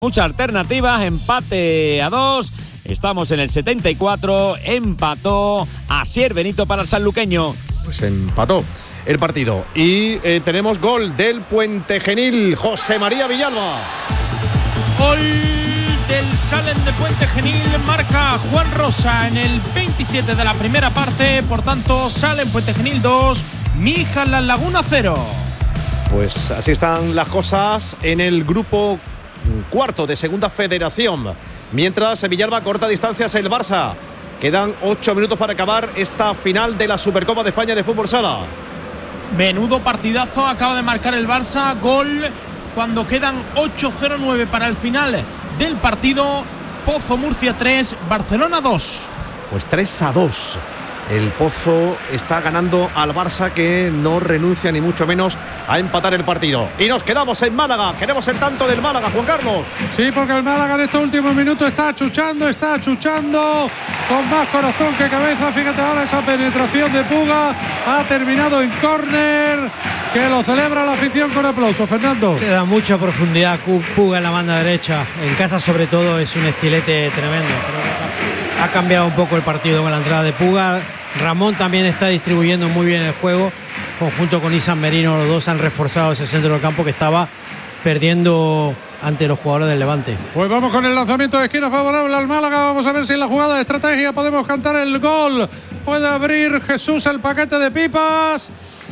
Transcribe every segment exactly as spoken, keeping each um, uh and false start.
Muchas alternativas, empate a dos. Estamos en el setenta y cuatro, empató Asier Benito para el sanluqueño. Pues empató el partido. Y eh, tenemos gol del Puente Genil, José María Villalba. Gol del Salem de Puente Genil, marca Juan Rosa en el veintisiete de la primera parte. Por tanto, Salem Puente Genil dos, Mijas La Laguna cero. Pues así están las cosas en el grupo cuarto de Segunda Federación. Mientras Villalba corta distancias el Barça. Quedan ocho minutos para acabar esta final de la Supercopa de España de Fútbol Sala. Menudo partidazo acaba de marcar el Barça. Gol cuando quedan ocho cero nueve para el final del partido. Pozo Murcia tres, Barcelona dos. Pues tres a dos. El Pozo está ganando al Barça, que no renuncia ni mucho menos a empatar el partido. Y nos quedamos en Málaga. Queremos el tanto del Málaga, Juan Carlos. Sí, porque el Málaga en estos últimos minutos está achuchando, está achuchando con más corazón que cabeza. Fíjate ahora esa penetración de Puga. Ha terminado en córner, que lo celebra la afición con aplauso. Fernando. Le da mucha profundidad Puga en la banda derecha. En casa, sobre todo, es un estilete tremendo. Creo que ha cambiado un poco el partido con la entrada de Puga. Ramón también está distribuyendo muy bien el juego, conjunto con Isan Merino. Los dos han reforzado ese centro del campo que estaba perdiendo ante los jugadores del Levante. Pues vamos con el lanzamiento de esquina favorable al Málaga. Vamos a ver si en la jugada de estrategia podemos cantar el gol. Puede abrir Jesús el paquete de pipas.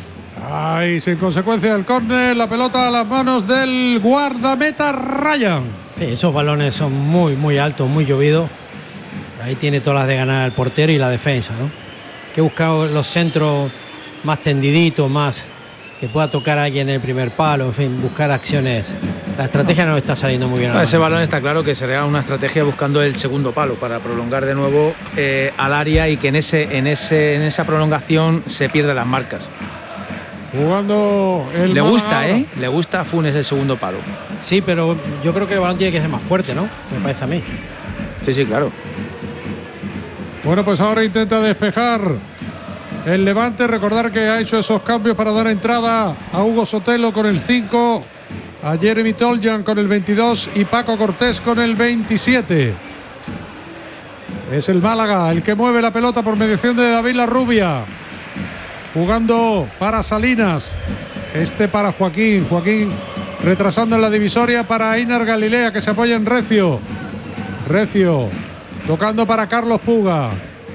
Ay, sin consecuencia el córner, la pelota a las manos del guardameta Ryan. Sí, esos balones son muy, muy altos, muy llovidos. Ahí tiene todas las de ganar el portero y la defensa, ¿no? Que busca los centros más tendiditos, más que pueda tocar a alguien en el primer palo, en fin, buscar acciones. La estrategia no está saliendo muy bien. No, ese balón está claro que sería una estrategia buscando el segundo palo para prolongar de nuevo eh, al área, y que en ese, en ese, en esa prolongación se pierden las marcas. Jugando el Le Málaga. gusta, ¿eh? Le gusta a Funes el segundo palo. Sí, pero yo creo que el balón tiene que ser más fuerte, ¿no? Me parece a mí. Sí, sí, claro. Bueno, pues ahora intenta despejar el Levante. Recordar que ha hecho esos cambios para dar entrada a Hugo Sotelo con el cinco, a Jeremy Toljan con el veintidós y Paco Cortés con el veintisiete. Es el Málaga el que mueve la pelota por mediación de David Larrubia. Jugando para Salinas. Este para Joaquín. Joaquín retrasando en la divisoria para Einar Galilea, que se apoya en Recio. Recio tocando para Carlos Puga.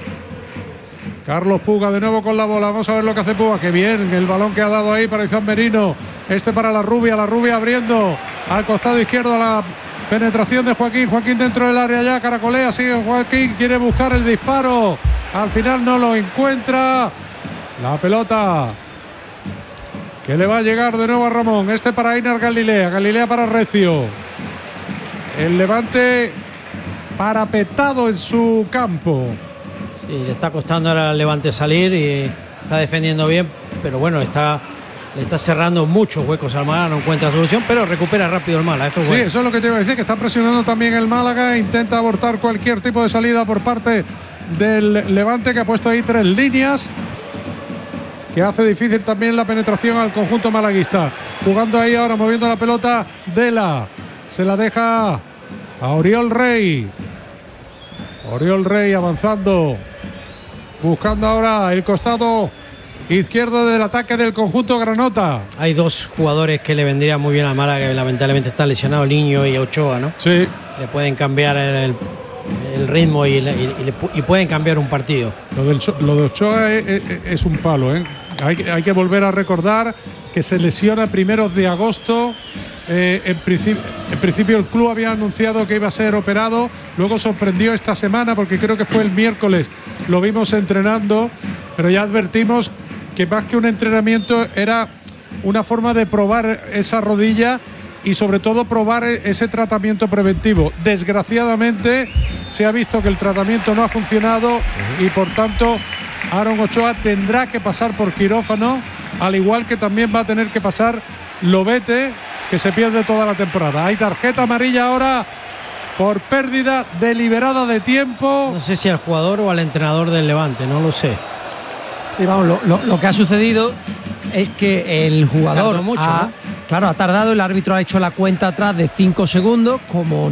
Carlos Puga de nuevo con la bola. Vamos a ver lo que hace Puga. Qué bien el balón que ha dado ahí para Izan Merino. Este para la Rubia. La Rubia abriendo al costado izquierdo la penetración de Joaquín. Joaquín dentro del área ya. Caracolea. Sigue Joaquín. Quiere buscar el disparo. Al final no lo encuentra. La pelota que le va a llegar de nuevo a Ramón. Este para Einar Galilea. Galilea para Recio. El Levante parapetado en su campo. Sí, le está costando ahora al Levante salir y está defendiendo bien, pero bueno, está, le está cerrando muchos huecos al Málaga, no encuentra solución, pero recupera rápido el Málaga. Eso es bueno. Sí, eso es lo que te iba a decir, que está presionando también el Málaga, intenta abortar cualquier tipo de salida por parte del Levante, que ha puesto ahí tres líneas, que hace difícil también la penetración al conjunto malaguista. Jugando ahí ahora, moviendo la pelota, Dela, se la deja a Oriol Rey. Oriol Rey avanzando, buscando ahora el costado izquierdo del ataque del conjunto granota. Hay dos jugadores que le vendrían muy bien al Málaga, que lamentablemente están lesionados, Niño y Ochoa, ¿no? Sí. Le pueden cambiar el, el, el ritmo y, y, y, y pueden cambiar un partido. Lo, del, lo de Ochoa es, es, es un palo, ¿eh? Hay, hay que volver a recordar que se lesiona primeros de agosto. Eh, en, principio, en principio el club había anunciado que iba a ser operado, luego sorprendió esta semana porque creo que fue el miércoles, lo vimos entrenando, pero ya advertimos que más que un entrenamiento era una forma de probar esa rodilla y sobre todo probar ese tratamiento preventivo. Desgraciadamente se ha visto que el tratamiento no ha funcionado y por tanto Aaron Ochoa tendrá que pasar por quirófano, al igual que también va a tener que pasar Lobete, que se pierde toda la temporada. Hay tarjeta amarilla ahora por pérdida deliberada de tiempo. No sé si al jugador o al entrenador del Levante, no lo sé. Sí, vamos, lo, lo, lo que ha sucedido es que el jugador mucho, ha, ¿no? claro, ha tardado, el árbitro ha hecho la cuenta atrás de cinco segundos, como